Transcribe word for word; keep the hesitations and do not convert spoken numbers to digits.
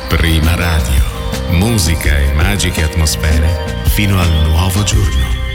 Prima Radio. Musica e magiche atmosfere fino al nuovo giorno.